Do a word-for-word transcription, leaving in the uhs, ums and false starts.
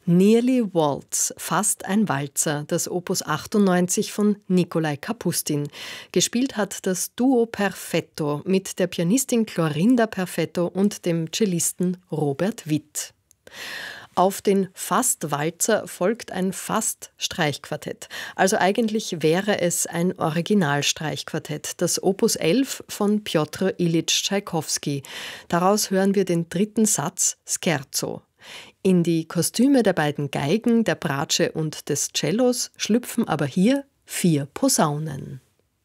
Nearly Waltz, fast ein Walzer, das Opus achtundneunzig von Nikolai Kapustin. Gespielt hat das Duo Perfetto mit der Pianistin Clorinda Perfetto und dem Cellisten Robert Witt. Auf den Fast-Walzer folgt ein Fast-Streichquartett. Also eigentlich wäre es ein Originalstreichquartett, das Opus elf von Pjotr Ilyitsch Tschaikowski. Daraus hören wir den dritten Satz Scherzo. In die Kostüme der beiden Geigen, der Bratsche und des Cellos schlüpfen aber hier vier Posaunen.